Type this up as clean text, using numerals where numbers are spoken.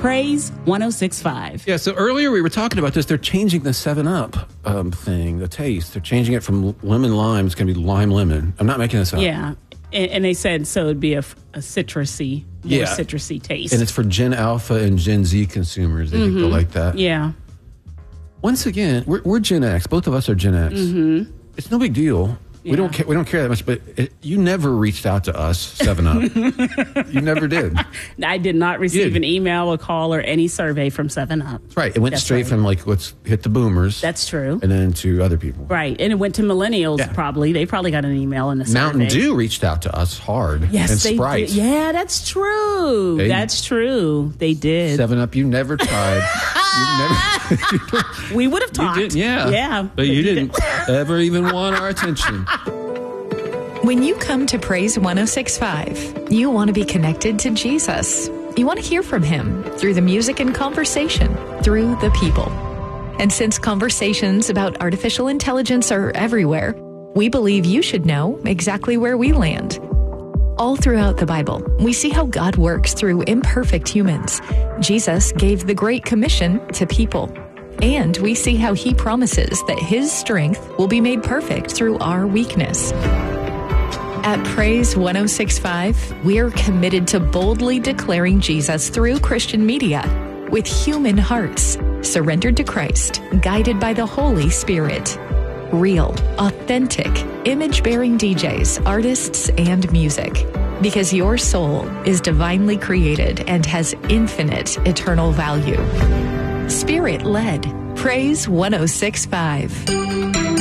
Praise 106.5. Yeah, so earlier we were talking about this. They're changing the 7-Up thing, the taste. They're changing it from lemon lime. It's going to be lime lemon. I'm not making this up. Yeah. And they said so it'd be a citrusy, more citrusy taste. And it's for Gen Alpha and Gen Z consumers. They think they'll like that. Yeah. Once again, we're Gen X. Both of us are Gen X. It's no big deal. We don't care. We don't care that much. But you never reached out to us, 7-Up. You never did. I did not receive an email, a call, or any survey from 7-Up. That's right. It went straight from let's hit the boomers. That's true. And then to other people. Right. And it went to millennials probably. They probably got an email and a survey. Mountain Dew reached out to us hard. Yes, and they Sprite. did. Yeah, that's true. That's true. They did. 7-Up, you never tried. We would have talked. You did, yeah. Yeah. But you didn't ever even want our attention. When you come to Praise 106.5, you want to be connected to Jesus. You want to hear from him through the music and conversation, through the people. And since conversations about artificial intelligence are everywhere, we believe you should know exactly where we land. All throughout the Bible, we see how God works through imperfect humans. Jesus gave the Great Commission to people. And we see how he promises that his strength will be made perfect through our weakness. At Praise 106.5, we are committed to boldly declaring Jesus through Christian media with human hearts, surrendered to Christ, guided by the Holy Spirit. Real, authentic, image-bearing DJs, artists, and music. Because your soul is divinely created and has infinite eternal value. Spirit-led. Praise 106.5.